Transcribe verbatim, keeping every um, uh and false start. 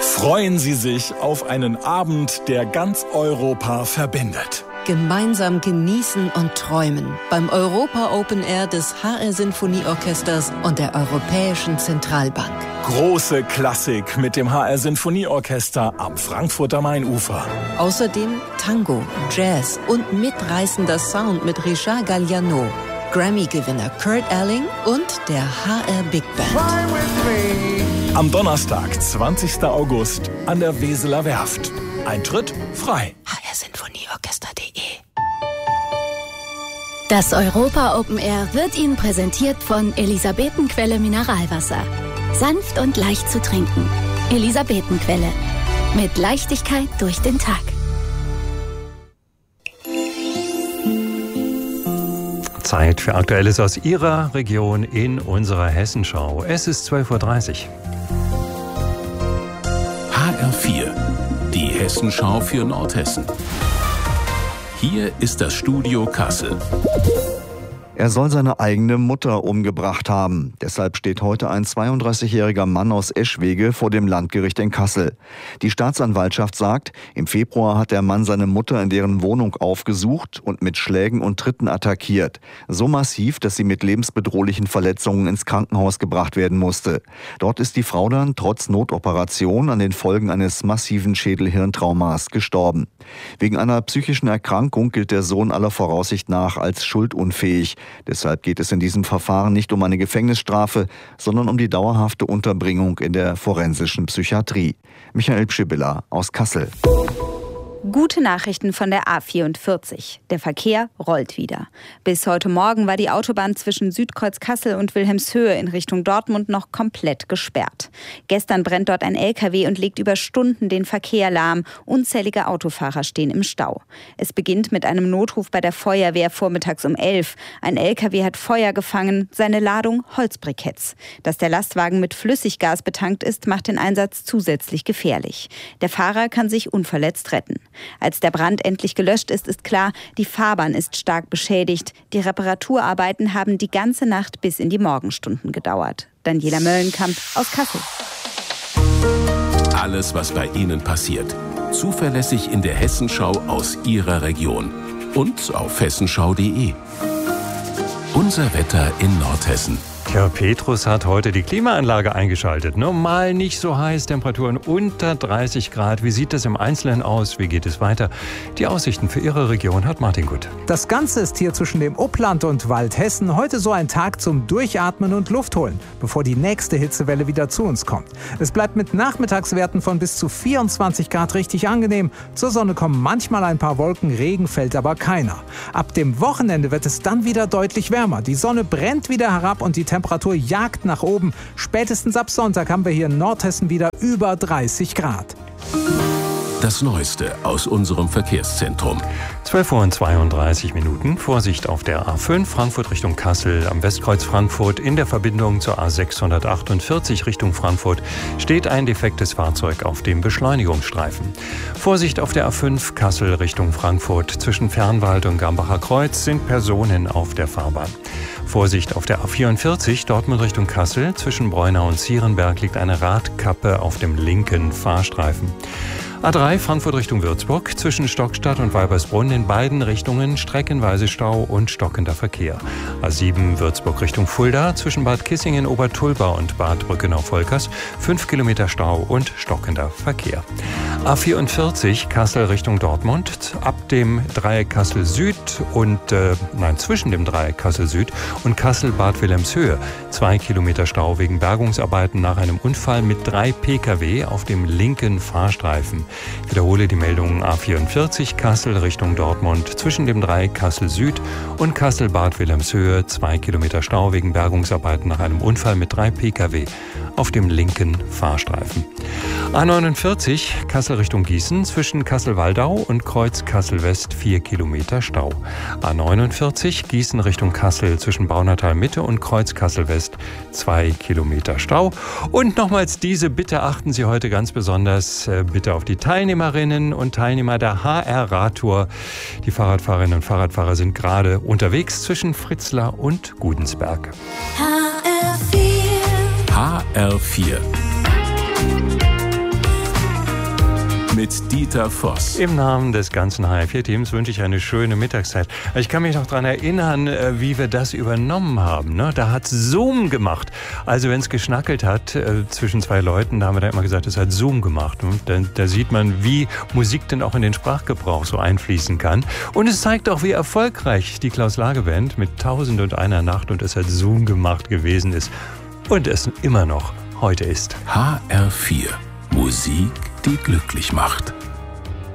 Freuen Sie sich auf einen Abend, der ganz Europa verbindet. Gemeinsam genießen und träumen beim Europa Open Air des H R Sinfonieorchesters und der Europäischen Zentralbank. Große Klassik mit dem H R Sinfonieorchester am Frankfurter Mainufer. Außerdem Tango, Jazz und mitreißender Sound mit Richard Galliano, Grammy-Gewinner Kurt Elling und der H R Big Band. Am Donnerstag, zwanzigsten August, an der Weseler Werft. Eintritt frei. h r sinfonieorchester punkt de Das Europa Open Air wird Ihnen präsentiert von Elisabetenquelle Mineralwasser. Sanft und leicht zu trinken. Elisabetenquelle. Mit Leichtigkeit durch den Tag. Zeit für Aktuelles aus Ihrer Region in unserer Hessenschau. Es ist zwölf Uhr dreißig. H R vier, die Hessenschau für Nordhessen. Hier ist das Studio Kassel. Er soll seine eigene Mutter umgebracht haben. Deshalb steht heute ein zweiunddreißigjähriger Mann aus Eschwege vor dem Landgericht in Kassel. Die Staatsanwaltschaft sagt, im Februar hat der Mann seine Mutter in deren Wohnung aufgesucht und mit Schlägen und Tritten attackiert. So massiv, dass sie mit lebensbedrohlichen Verletzungen ins Krankenhaus gebracht werden musste. Dort ist die Frau dann trotz Notoperation an den Folgen eines massiven Schädel-Hirntraumas gestorben. Wegen einer psychischen Erkrankung gilt der Sohn aller Voraussicht nach als schuldunfähig. Deshalb geht es in diesem Verfahren nicht um eine Gefängnisstrafe, sondern um die dauerhafte Unterbringung in der forensischen Psychiatrie. Michael Pschibilla aus Kassel. Gute Nachrichten von der A vierundvierzig. Der Verkehr rollt wieder. Bis heute Morgen war die Autobahn zwischen Südkreuz Kassel und Wilhelmshöhe in Richtung Dortmund noch komplett gesperrt. Gestern brennt dort ein L K W und legt über Stunden den Verkehr lahm. Unzählige Autofahrer stehen im Stau. Es beginnt mit einem Notruf bei der Feuerwehr vormittags um elf. Ein L K W hat Feuer gefangen, seine Ladung Holzbriketts. Dass der Lastwagen mit Flüssiggas betankt ist, macht den Einsatz zusätzlich gefährlich. Der Fahrer kann sich unverletzt retten. Als der Brand endlich gelöscht ist, ist klar, die Fahrbahn ist stark beschädigt. Die Reparaturarbeiten haben die ganze Nacht bis in die Morgenstunden gedauert. Daniela Möllenkamp aus Kassel. Alles, was bei Ihnen passiert. Zuverlässig in der Hessenschau aus Ihrer Region. Und auf hessenschau punkt de. Unser Wetter in Nordhessen. Tja, Petrus hat heute die Klimaanlage eingeschaltet. Normal nicht so heiß, Temperaturen unter dreißig Grad. Wie sieht das im Einzelnen aus? Wie geht es weiter? Die Aussichten für Ihre Region hat Martin Gut. Das Ganze ist hier zwischen dem Upland und Waldhessen heute so ein Tag zum Durchatmen und Luft holen, bevor die nächste Hitzewelle wieder zu uns kommt. Es bleibt mit Nachmittagswerten von bis zu vierundzwanzig Grad richtig angenehm. Zur Sonne kommen manchmal ein paar Wolken, Regen fällt aber keiner. Ab dem Wochenende wird es dann wieder deutlich wärmer. Die Sonne brennt wieder herab und die Temperatur jagt nach oben. Spätestens ab Sonntag haben wir hier in Nordhessen wieder über dreißig Grad. Das Neueste aus unserem Verkehrszentrum. zwölf Uhr zweiunddreißig Minuten. Vorsicht auf der A fünf Frankfurt Richtung Kassel. Am Westkreuz Frankfurt in der Verbindung zur A sechshundertachtundvierzig Richtung Frankfurt steht ein defektes Fahrzeug auf dem Beschleunigungsstreifen. Vorsicht auf der A fünf Kassel Richtung Frankfurt. Zwischen Fernwald und Gambacher Kreuz sind Personen auf der Fahrbahn. Vorsicht auf der A vierundvierzig Dortmund Richtung Kassel. Zwischen Breunau und Zierenberg liegt eine Radkappe auf dem linken Fahrstreifen. A drei Frankfurt Richtung Würzburg, zwischen Stockstadt und Weibersbrunn in beiden Richtungen streckenweise Stau und stockender Verkehr. A sieben Würzburg Richtung Fulda, zwischen Bad Kissingen, Obertulba und Bad Brückenau-Volkers, fünf Kilometer Stau und stockender Verkehr. A vierundvierzig Kassel Richtung Dortmund, ab dem Dreieck Kassel Süd und, äh, nein, zwischen dem Dreieck Kassel Süd und Kassel-Bad Wilhelmshöhe, zwei Kilometer Stau wegen Bergungsarbeiten nach einem Unfall mit drei Pkw auf dem linken Fahrstreifen. Ich wiederhole die Meldung A vierundvierzig Kassel Richtung Dortmund zwischen dem Dreieck Kassel Süd und Kassel-Bad Wilhelmshöhe. Zwei Kilometer Stau wegen Bergungsarbeiten nach einem Unfall mit drei Pkw auf dem linken Fahrstreifen. A neunundvierzig Kassel Richtung Gießen zwischen Kassel-Waldau und Kreuz Kassel-West vier Kilometer Stau. A neunundvierzig Gießen Richtung Kassel zwischen Baunatal Mitte und Kreuz Kassel-West zwei Kilometer Stau. Und nochmals diese Bitte achten Sie heute ganz besonders äh, bitte auf die Teilnehmerinnen und Teilnehmer der H R-Radtour. Die Fahrradfahrerinnen und Fahrradfahrer sind gerade unterwegs zwischen Fritzlar und Gudensberg. H R vier. H R vier. mit Dieter Voss. Im Namen des ganzen H R vier Teams wünsche ich eine schöne Mittagszeit. Ich kann mich noch daran erinnern, wie wir das übernommen haben. Da hat Zoom gemacht. Also wenn es geschnackelt hat äh, zwischen zwei Leuten, da haben wir dann immer gesagt, es hat Zoom gemacht. Da, da sieht man, wie Musik denn auch in den Sprachgebrauch so einfließen kann. Und es zeigt auch, wie erfolgreich die Klaus-Lage-Band mit Tausend und einer Nacht und es hat Zoom gemacht gewesen ist. Und es immer noch heute ist. H R vier. Musik, die glücklich macht.